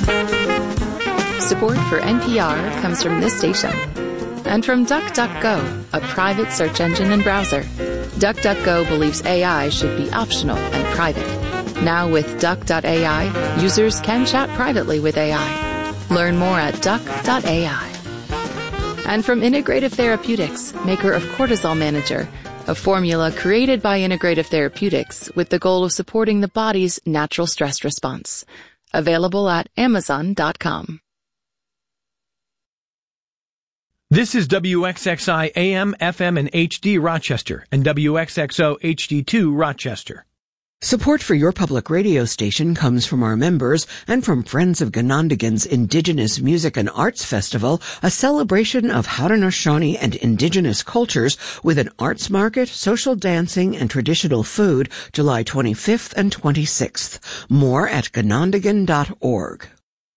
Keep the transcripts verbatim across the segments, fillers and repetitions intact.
Support for N P R comes from this station and from DuckDuckGo, a private search engine and browser. DuckDuckGo believes A I should be optional and private. Now with Duck dot A I, users can chat privately with A I. Learn more at Duck dot A I. And from Integrative Therapeutics, maker of Cortisol Manager, a formula created by Integrative Therapeutics with the goal of supporting the body's natural stress response. Available at Amazon dot com. This is W X X I A M, F M, and H D Rochester and W X X O H D two Rochester. Support for your public radio station comes from our members and from Friends of Ganondagan's Indigenous Music and Arts Festival, a celebration of Haudenosaunee and indigenous cultures with an arts market, social dancing, and traditional food, July twenty-fifth and twenty-sixth. More at ganondagan dot org.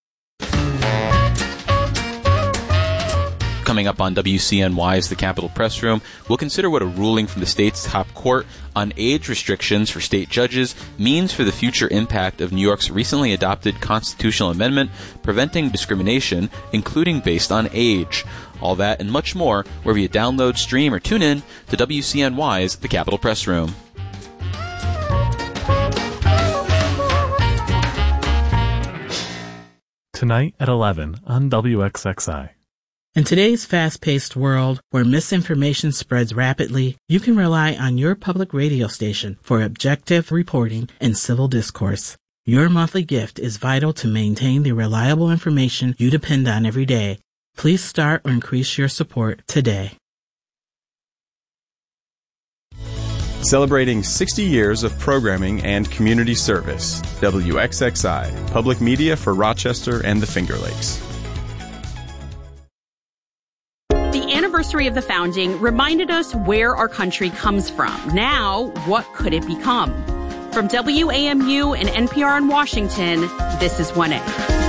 Coming up on W C N Y's The Capitol Press Room, we'll consider what a ruling from the state's top court on age restrictions for state judges means for the future impact of New York's recently adopted constitutional amendment preventing discrimination, including based on age. All that and much more wherever you download, stream, or tune in to W C N Y's The Capitol Press Room. Tonight at eleven on W X X I. In today's fast-paced world where misinformation spreads rapidly, you can rely on your public radio station for objective reporting and civil discourse. Your monthly gift is vital to maintain the reliable information you depend on every day. Please start or increase your support today. Celebrating sixty years of programming and community service. W X X I, public media for Rochester and the Finger Lakes. The anniversary of the founding reminded us where our country comes from. Now, what could it become? From W A M U and N P R in Washington, this is one A.